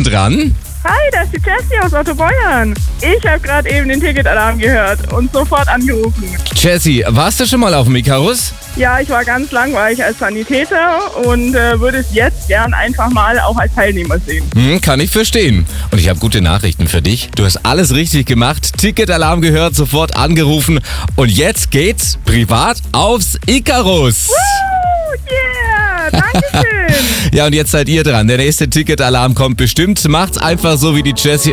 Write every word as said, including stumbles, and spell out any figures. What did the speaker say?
dran? Hi, da ist die Jessie aus Otto Beuern. Ich habe gerade eben den Ticketalarm gehört und sofort angerufen. Jessie, warst du schon mal auf dem Icarus? Ja, ich war ganz langweilig als Sanitäter und äh, würde es jetzt gern einfach mal auch als Teilnehmer sehen. Hm, kann ich verstehen. Und ich habe gute Nachrichten für dich. Du hast alles richtig gemacht. Ticketalarm gehört, sofort angerufen. Und jetzt geht's privat aufs Icarus. Woo, yeah, danke schön. Ja, und jetzt seid ihr dran. Der nächste Ticketalarm kommt bestimmt. Macht's einfach so wie die Jessie